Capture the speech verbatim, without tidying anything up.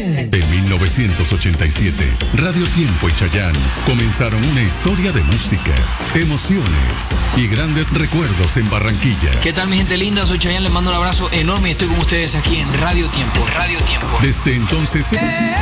En mil novecientos ochenta y siete, Radio Tiempo y Chayanne comenzaron una historia de música, emociones y grandes recuerdos en Barranquilla. ¿Qué tal, mi gente linda? Soy Chayanne, les mando un abrazo enorme y estoy con ustedes aquí en Radio Tiempo. Radio Tiempo. Desde entonces... Eh,